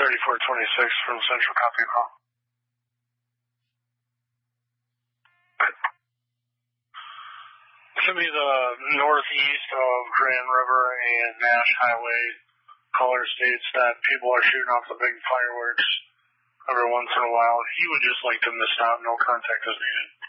3426 from Central Copy Call. It should be the northeast of Grand River and Nash Highway. Caller states that people are shooting off the big fireworks every once in a while. He would just like them to stop. No contact is needed.